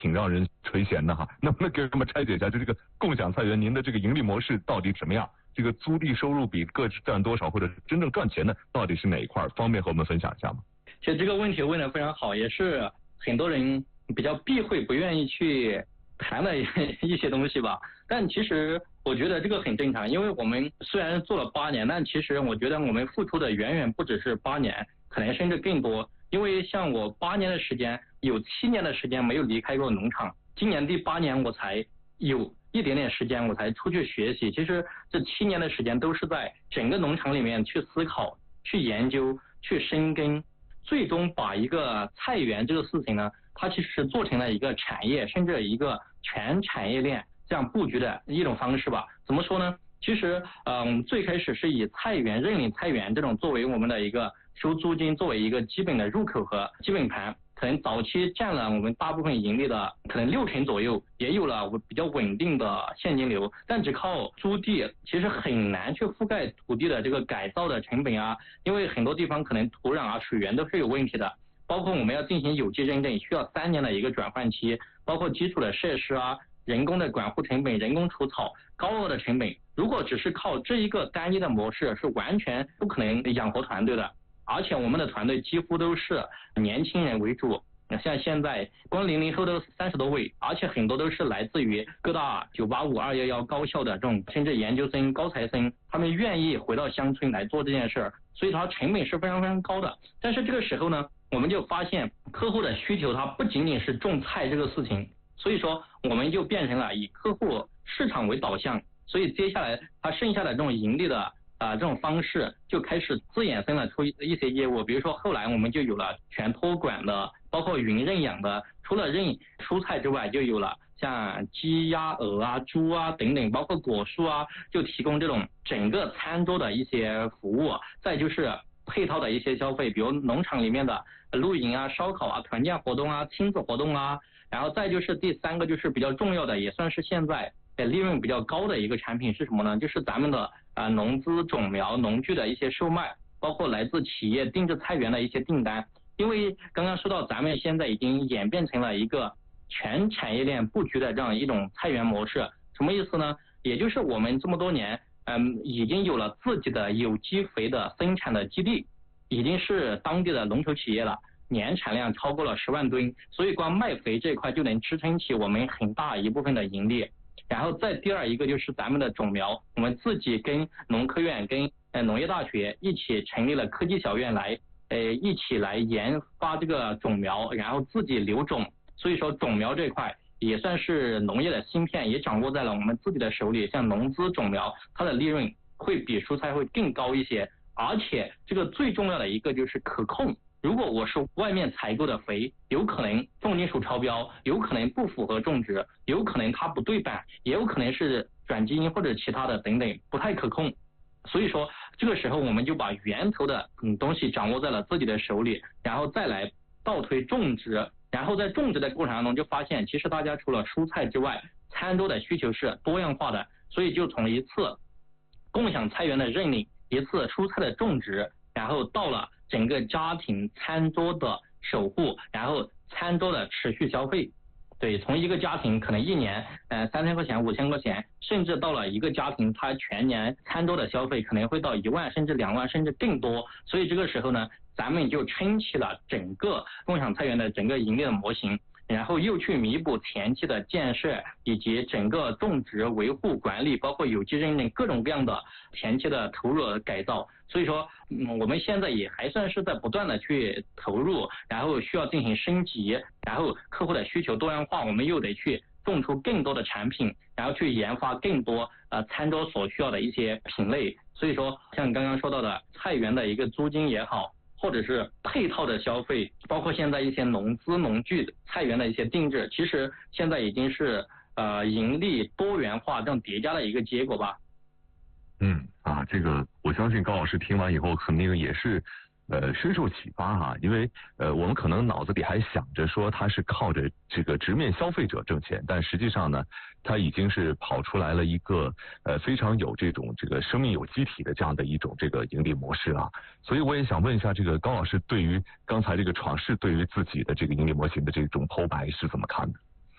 挺让人垂涎的哈。能不能给我们拆解一下，就这个共享菜园，您的这个盈利模式到底什么样？这个租地收入比各占多少，或者真正赚钱的到底是哪一块？方便和我们分享一下吗？ 其实这个问题问得非常好，也是很多人比较避讳、不愿意去谈的一些东西吧。但其实我觉得这个很正常，因为我们虽然做了8年，但其实我觉得我们付出的远远不只是8年，可能甚至更多。因为像我8年的时间，有7年的时间没有离开过农场，今年第8年我才有一点点时间我才出去学习。其实这7年的时间都是在整个农场里面去思考、去研究、去深耕，最终把一个菜园这个事情呢，它其实做成了一个产业，甚至一个全产业链这样布局的一种方式吧。怎么说呢？其实最开始是以菜园、认领菜园这种作为我们的一个收租金，作为一个基本的入口和基本盘，可能早期占了我们大部分盈利的可能60%左右，也有了比较稳定的现金流。但只靠租地其实很难去覆盖土地的这个改造的成本啊，因为很多地方可能土壤啊、水源都是有问题的，包括我们要进行有机认证，需要3年的一个转换期，包括基础的设施啊、人工的管护成本、人工除草、高额的成本。如果只是靠这一个单一的模式，是完全不可能养活团队的。而且我们的团队几乎都是年轻人为主，像现在光00后都30多位，而且很多都是来自于各大985、211高校的这种甚至研究生、高材生，他们愿意回到乡村来做这件事儿，所以它成本是非常非常高的。但是这个时候呢，我们就发现客户的需求它不仅仅是种菜这个事情，所以说我们就变成了以客户市场为导向，所以接下来它剩下的这种盈利的这种方式就开始自衍生了出一些业务。比如说后来我们就有了全托管的，包括云认养的，除了认蔬菜之外，就有了像鸡鸭鹅啊、猪啊等等，包括果蔬啊，就提供这种整个餐桌的一些服务。再就是配套的一些消费，比如农场里面的露营啊、烧烤啊、团建活动啊、亲子活动啊，然后再就是第3个就是比较重要的，也算是现在利润比较高的一个产品是什么呢？就是咱们的农资种苗、农具的一些售卖，包括来自企业定制菜园的一些订单。因为刚刚说到咱们现在已经演变成了一个全产业链布局的这样一种菜园模式。什么意思呢？也就是我们这么多年已经有了自己的有机肥的生产的基地，已经是当地的龙头企业了，年产量超过了10万吨，所以光卖肥这一块就能支撑起我们很大一部分的盈利。然后再第二一个就是咱们的种苗，我们自己跟农科院、跟农业大学一起成立了科技小院来一起来研发这个种苗，然后自己留种。所以说种苗这块也算是农业的芯片，也掌握在了我们自己的手里。像农资种苗，它的利润会比蔬菜会更高一些，而且这个最重要的一个就是可控。如果我是外面采购的肥，有可能重金属超标，有可能不符合种植，有可能它不对版，也有可能是转基因或者其他的等等，不太可控。所以说这个时候我们就把源头的东西掌握在了自己的手里，然后再来倒推种植，然后在种植的过程当中就发现，其实大家除了蔬菜之外，餐桌的需求是多样化的，所以就从一次共享菜园的认领，一次蔬菜的种植，然后到了整个家庭餐桌的守护，然后餐桌的持续消费。对，从一个家庭可能1年3000块钱、5000块钱，甚至到了一个家庭，它全年餐桌的消费可能会到1万甚至2万甚至更多。所以这个时候呢，咱们就撑起了整个共享菜园的整个盈利的模型，然后又去弥补前期的建设以及整个种植、维护、管理，包括有机认证各种各样的前期的投入改造。所以说我们现在也还算是在不断的去投入，然后需要进行升级，然后客户的需求多样化，我们又得去种出更多的产品，然后去研发更多餐桌所需要的一些品类。所以说像刚刚说到的菜园的一个租金也好，或者是配套的消费，包括现在一些农资农具菜园的一些定制，其实现在已经是盈利多元化这种叠加的一个结果吧。 这个我相信高老师听完以后肯定也是深受启发哈，因为我们可能脑子里还想着说他是靠着这个直面消费者挣钱，但实际上呢，他已经是跑出来了一个非常有这个生命有机体的这样的一种这个盈利模式啊。所以我也想问一下，这个高老师对于刚才这个闯世对于自己的这个盈利模型的这种剖白是怎么看的？